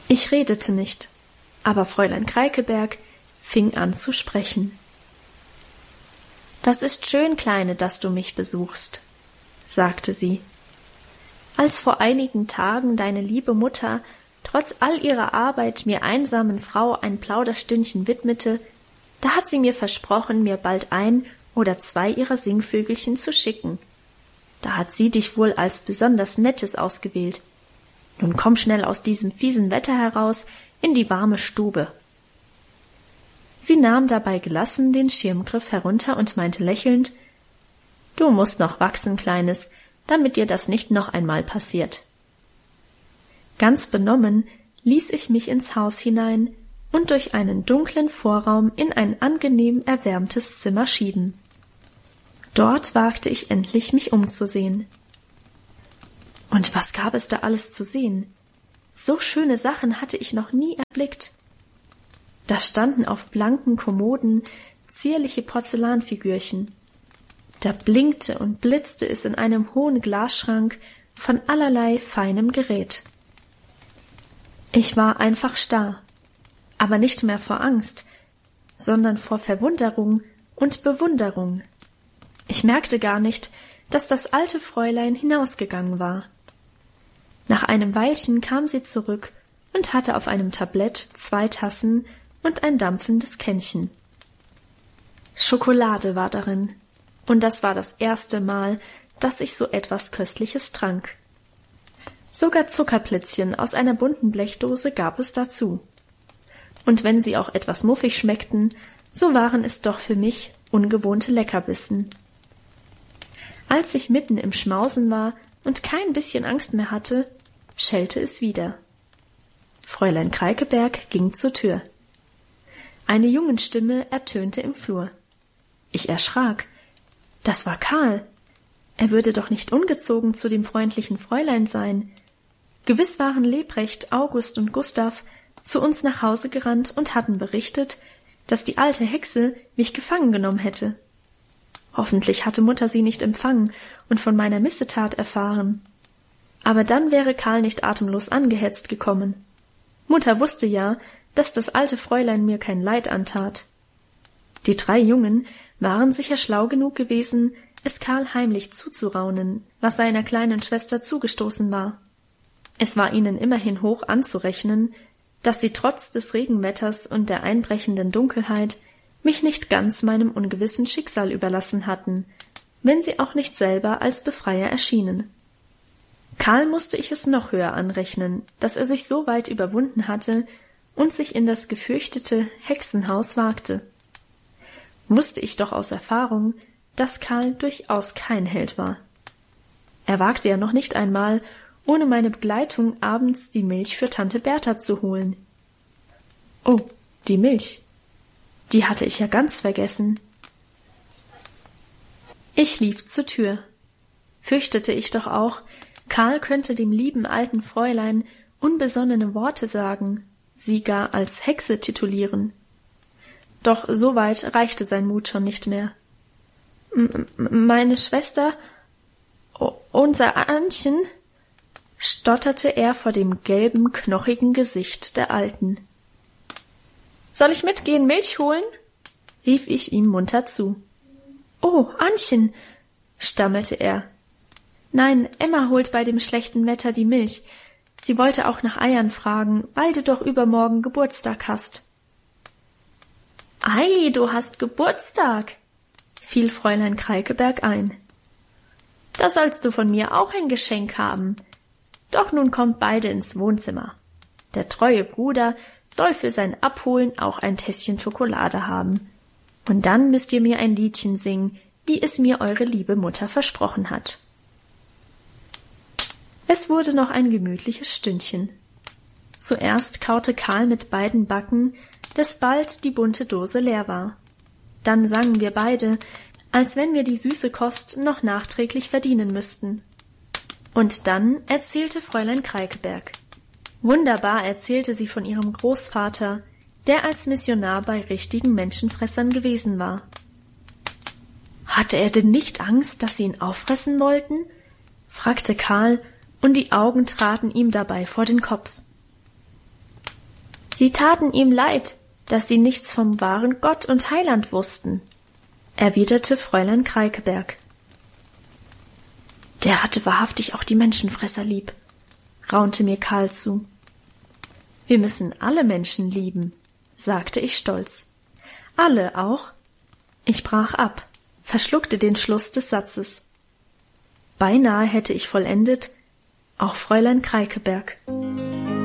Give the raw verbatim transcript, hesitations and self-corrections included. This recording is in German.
Ich redete nicht, aber Fräulein Kreikelberg fing an zu sprechen. »Das ist schön, Kleine, dass du mich besuchst«, sagte sie. »Als vor einigen Tagen deine liebe Mutter trotz all ihrer Arbeit mir einsamen Frau ein Plauderstündchen widmete, da hat sie mir versprochen, mir bald ein oder zwei ihrer Singvögelchen zu schicken. Da hat sie dich wohl als besonders Nettes ausgewählt. Nun komm schnell aus diesem fiesen Wetter heraus in die warme Stube.« Sie nahm dabei gelassen den Schirmgriff herunter und meinte lächelnd, »Du musst noch wachsen, Kleines, damit dir das nicht noch einmal passiert.« Ganz benommen ließ ich mich ins Haus hinein und durch einen dunklen Vorraum in ein angenehm erwärmtes Zimmer schieben. Dort wagte ich endlich, mich umzusehen. Und was gab es da alles zu sehen? So schöne Sachen hatte ich noch nie erblickt. Da standen auf blanken Kommoden zierliche Porzellanfigürchen. Da blinkte und blitzte es in einem hohen Glasschrank von allerlei feinem Gerät. Ich war einfach starr, aber nicht mehr vor Angst, sondern vor Verwunderung und Bewunderung. Ich merkte gar nicht, dass das alte Fräulein hinausgegangen war. Nach einem Weilchen kam sie zurück und hatte auf einem Tablett zwei Tassen und ein dampfendes Kännchen. Schokolade war darin, und das war das erste Mal, dass ich so etwas Köstliches trank. Sogar Zuckerplätzchen aus einer bunten Blechdose gab es dazu. Und wenn sie auch etwas muffig schmeckten, so waren es doch für mich ungewohnte Leckerbissen. Als ich mitten im Schmausen war und kein bisschen Angst mehr hatte, schellte es wieder. Fräulein Kreikelberg ging zur Tür. Eine Jungenstimme ertönte im Flur. Ich erschrak. Das war Karl. Er würde doch nicht ungezogen zu dem freundlichen Fräulein sein. Gewiss waren Lebrecht, August und Gustav zu uns nach Hause gerannt und hatten berichtet, dass die alte Hexe mich gefangen genommen hätte. Hoffentlich hatte Mutter sie nicht empfangen und von meiner Missetat erfahren. Aber dann wäre Karl nicht atemlos angehetzt gekommen. Mutter wusste ja, dass das alte Fräulein mir kein Leid antat. Die drei Jungen waren sicher schlau genug gewesen, es Karl heimlich zuzuraunen, was seiner kleinen Schwester zugestoßen war. Es war ihnen immerhin hoch anzurechnen, dass sie trotz des Regenwetters und der einbrechenden Dunkelheit mich nicht ganz meinem ungewissen Schicksal überlassen hatten, wenn sie auch nicht selber als Befreier erschienen. Karl musste ich es noch höher anrechnen, dass er sich so weit überwunden hatte und sich in das gefürchtete Hexenhaus wagte. Wusste ich doch aus Erfahrung, dass Karl durchaus kein Held war. Er wagte ja noch nicht einmal, ohne meine Begleitung abends die Milch für Tante Bertha zu holen. Oh, die Milch. Die hatte ich ja ganz vergessen. Ich lief zur Tür. Fürchtete ich doch auch, Karl könnte dem lieben alten Fräulein unbesonnene Worte sagen, sie gar als Hexe titulieren. Doch so weit reichte sein Mut schon nicht mehr. M- meine Schwester, o- unser Annchen, stotterte er vor dem gelben, knochigen Gesicht der Alten. »Soll ich mitgehen, Milch holen?« rief ich ihm munter zu. »Oh, Annchen«, stammelte er. »Nein, Emma holt bei dem schlechten Wetter die Milch. Sie wollte auch nach Eiern fragen, weil du doch übermorgen Geburtstag hast.« »Ei, du hast Geburtstag«, fiel Fräulein Kreikelberg ein. »Da sollst du von mir auch ein Geschenk haben. Doch nun kommt beide ins Wohnzimmer. Der treue Bruder soll für sein Abholen auch ein Tässchen Schokolade haben. Und dann müsst ihr mir ein Liedchen singen, wie es mir eure liebe Mutter versprochen hat.« Es wurde noch ein gemütliches Stündchen. Zuerst kaute Karl mit beiden Backen, dass bald die bunte Dose leer war. Dann sangen wir beide, als wenn wir die süße Kost noch nachträglich verdienen müssten. Und dann erzählte Fräulein Kreikelberg. Wunderbar erzählte sie von ihrem Großvater, der als Missionar bei richtigen Menschenfressern gewesen war. »Hatte er denn nicht Angst, dass sie ihn auffressen wollten?« fragte Karl, und die Augen traten ihm dabei vor den Kopf. Sie taten ihm leid, dass sie nichts vom wahren Gott und Heiland wussten, erwiderte Fräulein Kreikeberg. Der hatte wahrhaftig auch die Menschenfresser lieb, raunte mir Karl zu. Wir müssen alle Menschen lieben, sagte ich stolz. Alle auch? Ich brach ab, verschluckte den Schluss des Satzes. Beinahe hätte ich vollendet, auch Fräulein Kreikeberg.